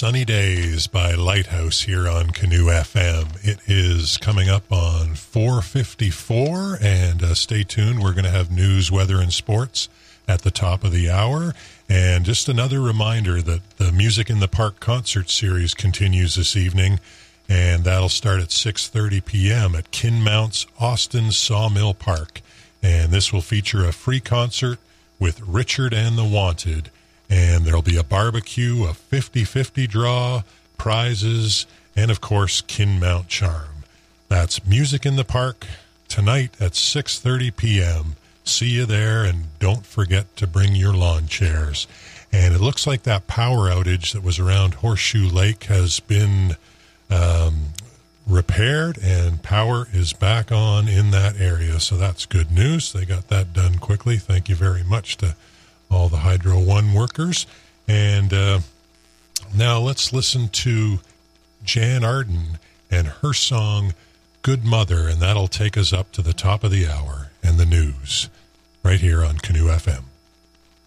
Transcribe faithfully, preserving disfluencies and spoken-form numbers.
Sunny Days by Lighthouse here on Canoe F M. It is coming up on four fifty-four, and uh, stay tuned. We're going to have news, weather, and sports at the top of the hour. And just another reminder that the Music in the Park concert series continues this evening, and that'll start at six thirty p.m. at Kinmount's Austin Sawmill Park. And this will feature a free concert with Richard and the Wanted. And there'll be a barbecue, a fifty-fifty draw, prizes, and, of course, Kinmount Charm. That's Music in the Park tonight at six thirty p.m. See you there, and don't forget to bring your lawn chairs. And it looks like that power outage that was around Horseshoe Lake has been um, repaired, and power is back on in that area. So that's good news. They got that done quickly. Thank you very much to all the Hydro One workers. And uh, now let's listen to Jan Arden and her song, Good Mother, and that'll take us up to the top of the hour and the news right here on Canoe F M.